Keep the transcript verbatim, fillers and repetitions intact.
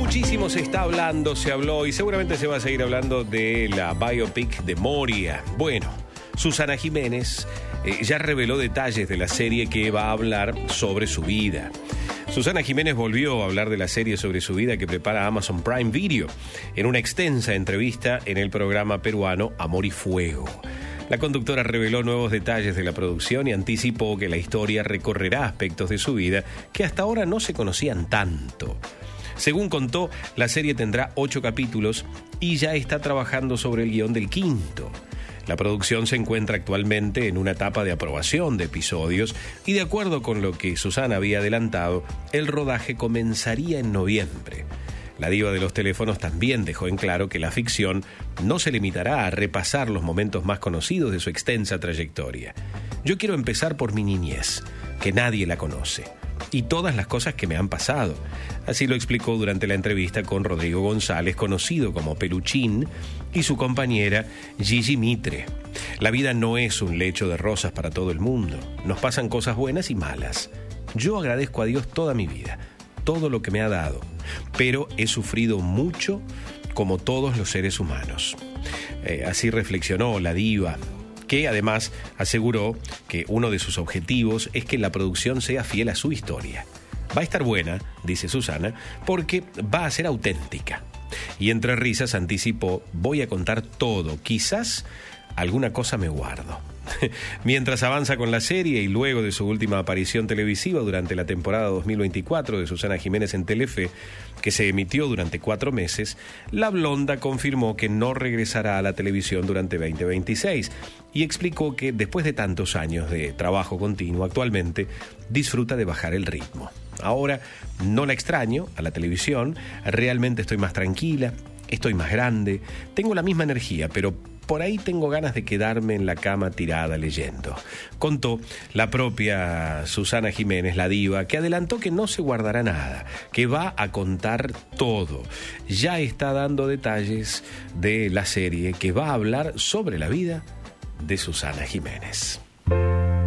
Muchísimo se está hablando, se habló y seguramente se va a seguir hablando de la biopic de Moria. Bueno, Susana Jiménez eh, ya reveló detalles de la serie que va a hablar sobre su vida. Susana Jiménez volvió a hablar de la serie sobre su vida que prepara Amazon Prime Video en una extensa entrevista en el programa peruano Amor y Fuego. La conductora reveló nuevos detalles de la producción y anticipó que la historia recorrerá aspectos de su vida que hasta ahora no se conocían tanto. Según contó, la serie tendrá ocho capítulos y ya está trabajando sobre el guión del quinto. La producción se encuentra actualmente en una etapa de aprobación de episodios y de acuerdo con lo que Susana había adelantado, el rodaje comenzaría en noviembre. La diva de los teléfonos también dejó en claro que la ficción no se limitará a repasar los momentos más conocidos de su extensa trayectoria. Yo quiero empezar por mi niñez, que nadie la conoce, y todas las cosas que me han pasado. Así lo explicó durante la entrevista con Rodrigo González, conocido como Peluchín, y su compañera Gigi Mitre. La vida no es un lecho de rosas para todo el mundo. Nos pasan cosas buenas y malas. Yo agradezco a Dios toda mi vida, todo lo que me ha dado, pero he sufrido mucho como todos los seres humanos. Eh, así reflexionó la diva, que además aseguró que uno de sus objetivos es que la producción sea fiel a su historia. Va a estar buena, dice Susana, porque va a ser auténtica. Y entre risas anticipó, voy a contar todo, quizás alguna cosa me guardo. Mientras avanza con la serie y luego de su última aparición televisiva durante la temporada dos mil veinticuatro de Susana Jiménez en Telefe, que se emitió durante cuatro meses, la blonda confirmó que no regresará a la televisión durante veinte veintiséis y explicó que después de tantos años de trabajo continuo actualmente disfruta de bajar el ritmo. Ahora no la extraño a la televisión, realmente estoy más tranquila, estoy más grande, tengo la misma energía, pero por ahí tengo ganas de quedarme en la cama tirada leyendo. Contó la propia Susana Jiménez, la diva, que adelantó que no se guardará nada, que va a contar todo. Ya está dando detalles de la serie que va a hablar sobre la vida de Susana Jiménez.